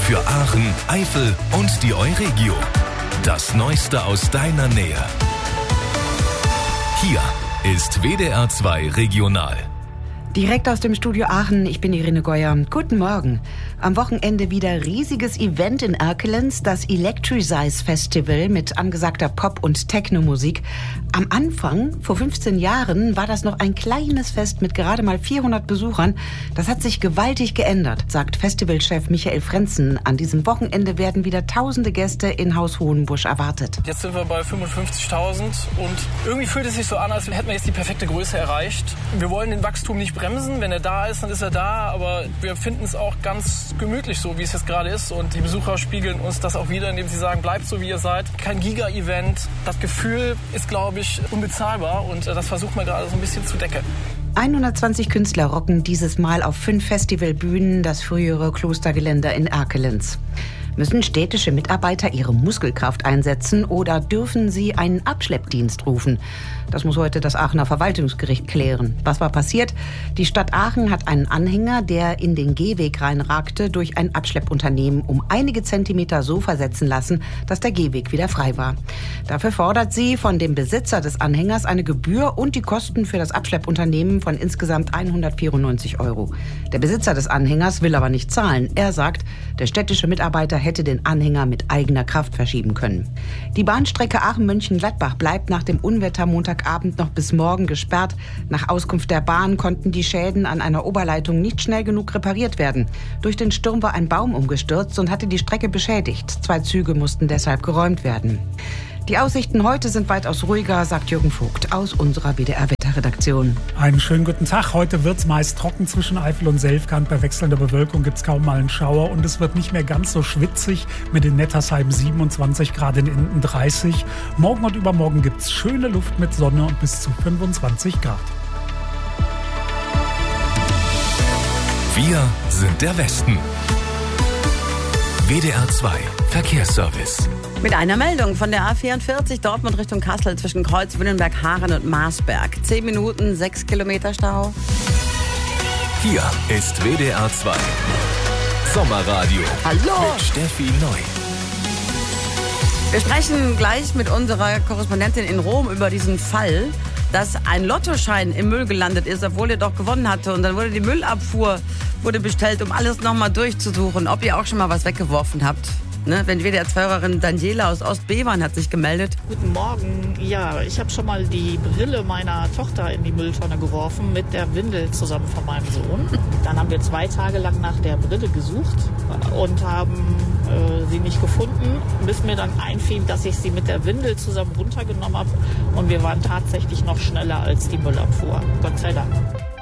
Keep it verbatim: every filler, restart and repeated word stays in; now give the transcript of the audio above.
Für Aachen, Eifel und die Euregio. Das Neueste aus deiner Nähe. Hier ist W D R zwei Regional. Direkt aus dem Studio Aachen, ich bin Irene Geuer. Guten Morgen. Am Wochenende wieder riesiges Event in Erkelenz, das Electricize Festival mit angesagter Pop- und Techno-Musik. Am Anfang, vor fünfzehn Jahren, war das noch ein kleines Fest mit gerade mal vierhundert Besuchern. Das hat sich gewaltig geändert, sagt Festivalchef Michael Frenzen. An diesem Wochenende werden wieder tausende Gäste in Haus Hohenbusch erwartet. Jetzt sind wir bei fünfundfünfzigtausend und irgendwie fühlt es sich so an, als hätten wir jetzt die perfekte Größe erreicht. Wir wollen den Wachstum nicht bremsen. Wenn er da ist, dann ist er da. Aber wir finden es auch ganz gemütlich, so wie es jetzt gerade ist. Und die Besucher spiegeln uns das auch wieder, indem sie sagen, bleibt so, wie ihr seid. Kein Giga-Event. Das Gefühl ist, glaube ich, unbezahlbar. Und das versuchen wir gerade so ein bisschen zu decken. hundertzwanzig Künstler rocken dieses Mal auf fünf Festivalbühnen das frühere Klostergeländer in Erkelenz. Müssen städtische Mitarbeiter ihre Muskelkraft einsetzen oder dürfen sie einen Abschleppdienst rufen? Das muss heute das Aachener Verwaltungsgericht klären. Was war passiert? Die Stadt Aachen hat einen Anhänger, der in den Gehweg reinragte, durch ein Abschleppunternehmen um einige Zentimeter so versetzen lassen, dass der Gehweg wieder frei war. Dafür fordert sie von dem Besitzer des Anhängers eine Gebühr und die Kosten für das Abschleppunternehmen von insgesamt hundertvierundneunzig Euro. Der Besitzer des Anhängers will aber nicht zahlen. Er sagt, der städtische Mitarbeiter hätte den Anhänger mit eigener Kraft verschieben können. Die Bahnstrecke Aachen-Mönchengladbach bleibt nach dem Unwetter Montagabend noch bis morgen gesperrt. Nach Auskunft der Bahn konnten die Schäden an einer Oberleitung nicht schnell genug repariert werden. Durch den Sturm war ein Baum umgestürzt und hatte die Strecke beschädigt. Zwei Züge mussten deshalb geräumt werden. Die Aussichten heute sind weitaus ruhiger, sagt Jürgen Vogt aus unserer W D R-Wetterredaktion. Einen schönen guten Tag. Heute wird es meist trocken zwischen Eifel und Selfkant. Bei wechselnder Bewölkung gibt es kaum mal einen Schauer. Und es wird nicht mehr ganz so schwitzig mit in Nettersheim siebenundzwanzig Grad, in Enden dreißig. Morgen und übermorgen gibt es schöne Luft mit Sonne und bis zu fünfundzwanzig Grad. Wir sind der Westen. W D R zwei Verkehrsservice. Mit einer Meldung von der A vierundvierzig Dortmund Richtung Kassel zwischen Kreuz, Wünnenberg, Haaren und Marsberg. Zehn Minuten, sechs Kilometer Stau. Hier ist W D R zwei Sommerradio. Hallo! Mit Steffi Neu. Wir sprechen gleich mit unserer Korrespondentin in Rom über diesen Fall, dass ein Lottoschein im Müll gelandet ist, obwohl er doch gewonnen hatte. Und dann wurde die Müllabfuhr wurde bestellt, um alles nochmal durchzusuchen, ob ihr auch schon mal was weggeworfen habt. Ne, wenn W D R zwei-Hörerin Daniela aus Ostbevern hat sich gemeldet. Guten Morgen. Ja, ich habe schon mal die Brille meiner Tochter in die Mülltonne geworfen mit der Windel zusammen von meinem Sohn. Dann haben wir zwei Tage lang nach der Brille gesucht und haben äh, sie nicht gefunden, bis mir dann einfiel, dass ich sie mit der Windel zusammen runtergenommen habe. Und wir waren tatsächlich noch schneller als die Müllabfuhr. Gott sei Dank.